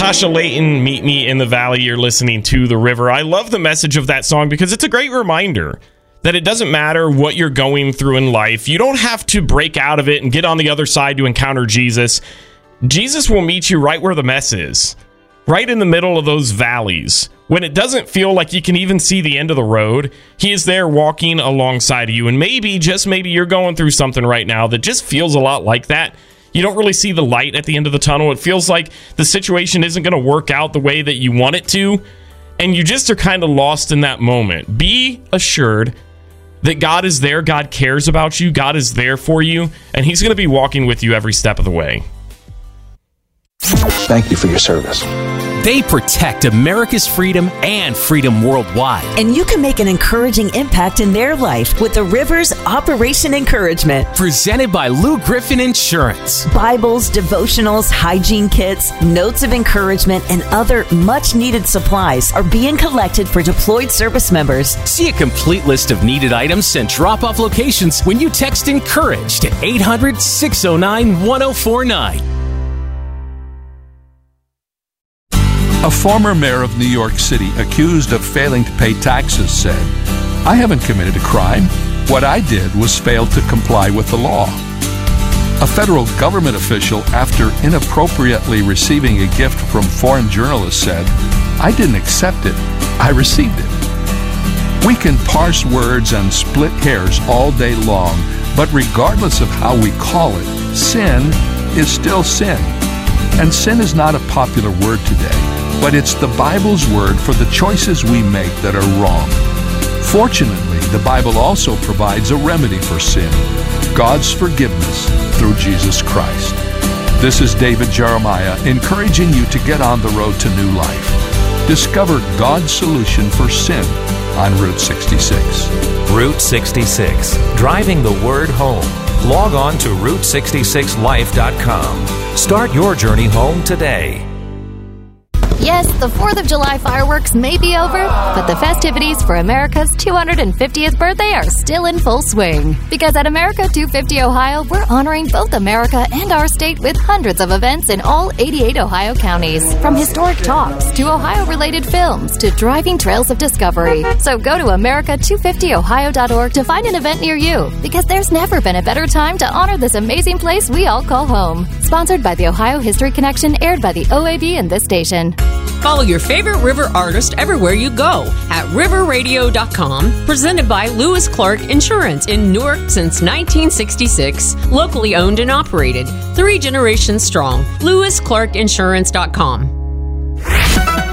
Natasha Layton, Meet Me in the Valley. You're listening to The River. I love the message of that song because it's a great reminder that it doesn't matter what you're going through in life. You don't have to break out of it and get on the other side to encounter Jesus. Jesus will meet you right where the mess is, right in the middle of those valleys. When it doesn't feel like you can even see the end of the road, he is there walking alongside of you. And maybe, just maybe, you're going through something right now that just feels a lot like that. You don't really see the light at the end of the tunnel. It feels like the situation isn't going to work out the way that you want it to. And you just are kind of lost in that moment. Be assured that God is there. God cares about you. God is there for you. And he's going to be walking with you every step of the way. Thank you for your service. They protect America's freedom and freedom worldwide. And you can make an encouraging impact in their life with the Rivers Operation Encouragement. Presented by Lou Griffin Insurance. Bibles, devotionals, hygiene kits, notes of encouragement, and other much-needed supplies are being collected for deployed service members. See a complete list of needed items and drop-off locations when you text ENCOURAGE to 800-609-1049. A former mayor of New York City accused of failing to pay taxes said, "I haven't committed a crime. What I did was fail to comply with the law." A federal government official, after inappropriately receiving a gift from foreign journalists, said, "I didn't accept it. I received it." We can parse words and split hairs all day long, but regardless of how we call it, sin is still sin. And sin is not a popular word today, but it's the Bible's word for the choices we make that are wrong. Fortunately, the Bible also provides a remedy for sin, God's forgiveness through Jesus Christ. This is David Jeremiah encouraging you to get on the road to new life. Discover God's solution for sin on Route 66. Route 66, driving the word home. Log on to Route66Life.com. Start your journey home today. Yes, the 4th of July fireworks may be over, but the festivities for America's 250th birthday are still in full swing. Because at America 250 Ohio, we're honoring both America and our state with hundreds of events in all 88 Ohio counties. From historic talks to Ohio-related films to driving trails of discovery. So go to America250Ohio.org to find an event near you, because there's never been a better time to honor this amazing place we all call home. Sponsored by the Ohio History Connection, aired by the OAB and this station. Follow your favorite River artist everywhere you go at riverradio.com. Presented by Lewis Clark Insurance in Newark since 1966. Locally owned and operated. 3 generations strong. LewisClarkInsurance.com.